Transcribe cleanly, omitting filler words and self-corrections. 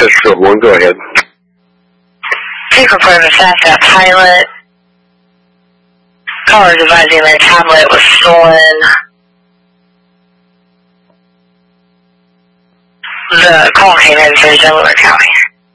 1, go ahead. Take report of a fast-out pilot. Callers advising their tablet was stolen. The call came in for Delaware County.